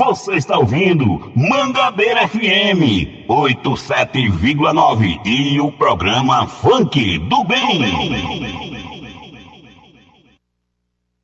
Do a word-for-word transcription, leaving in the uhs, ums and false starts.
Você está ouvindo Mangabeira F M oitenta e sete vírgula nove e o programa Funk do Bem.